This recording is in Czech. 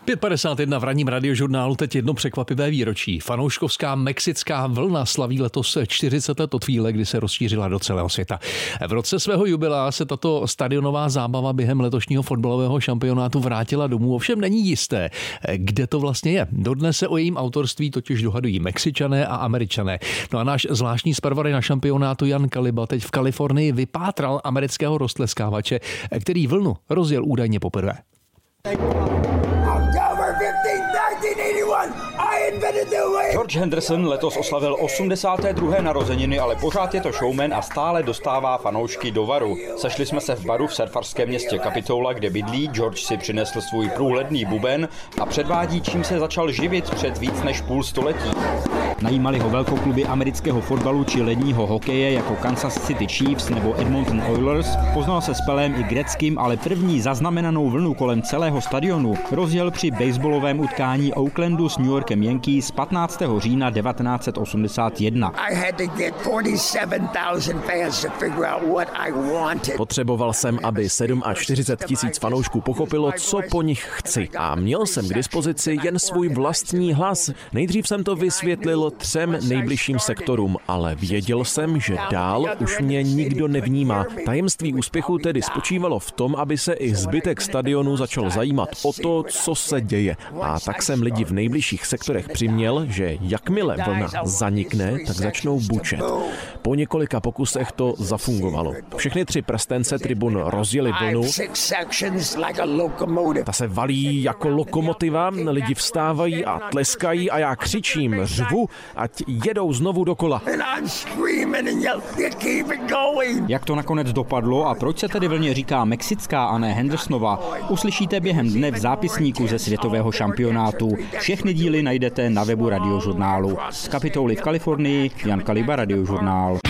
5:51 v ranním radiožurnálu, teď jedno překvapivé výročí. Fanouškovská mexická vlna slaví letos 40 let od chvíle, kdy se rozšířila do celého světa. V roce svého jubilea se tato stadionová zábava během letošního fotbalového šampionátu vrátila domů. Ovšem není jisté, kde to vlastně je. Dodnes se o jejím autorství totiž dohadují Mexičané a Američané. No a náš zvláštní zpravodaj na šampionátu Jan Kaliba teď v Kalifornii vypátral amerického roztleskávače, který vlnu rozjel údajně poprvé. George Henderson letos oslavil 82. narozeniny, ale pořád je to showman a stále dostává fanoušky do varu. Sešli jsme se v baru v surfarském městě Capitola, kde bydlí. George si přinesl svůj průhledný buben a předvádí, čím se začal živit před víc než půl století. Najímali ho velkokluby amerického fotbalu či ledního hokeje jako Kansas City Chiefs nebo Edmonton Oilers. Poznal se s Pelem i Gretzkym, ale první zaznamenanou vlnu kolem celého stadionu rozjel při baseballovém utkání Oaklandu s New Yorkem Yankees 15. října 1981. Potřeboval jsem, aby 47 000 fanoušků pochopilo, co po nich chci. A měl jsem k dispozici jen svůj vlastní hlas. Nejdřív jsem to vysvětlil 3 nejbližším sektorům, ale věděl jsem, že dál už mě nikdo nevnímá. Tajemství úspěchu tedy spočívalo v tom, aby se i zbytek stadionu začal zajímat o to, co se děje. A tak jsem lidi v nejbližších sektorech přiměl, že jakmile vlna zanikne, tak začnou bučet. Po několika pokusech to zafungovalo. Všechny 3 prstence tribun rozjeli vlnu. Ta se valí jako lokomotiva, lidi vstávají a tleskají a já křičím, řvu, ať jedou znovu dokola. Jak to nakonec dopadlo a proč se tedy vlně říká mexická a ne Hendersonova, uslyšíte během dne v zápisníku ze světového šampionátu. Všechny díly najdete na webu Radiožurnálu. Z Kapitoly v Kalifornii, Jan Kaliba, Radiožurnál.